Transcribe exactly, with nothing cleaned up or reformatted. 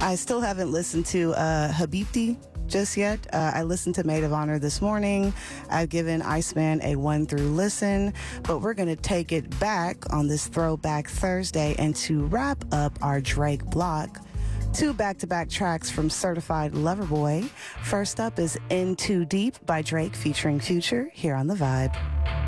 I still haven't listened to uh, Habibti just yet. Uh, I listened to Maid of Honor this morning. I've given Iceman a one through listen, but we're going to take it back on this Throwback Thursday and to wrap up our Drake block. Two back-to-back tracks from Certified Lover Boy. First up is In Too Deep by Drake featuring Future here on The Vibe.